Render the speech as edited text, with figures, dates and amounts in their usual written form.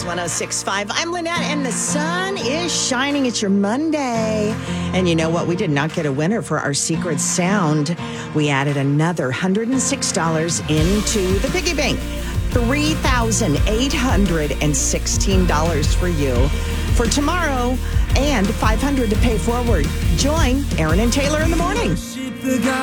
106.5. I'm Lynette, and the sun is shining. It's your Monday. And you know what? We did not get a winner for our secret sound. We added another $106 into the piggy bank. $3,816 for you for tomorrow, and $500 to pay forward. Join Aaron and Taylor in the morning.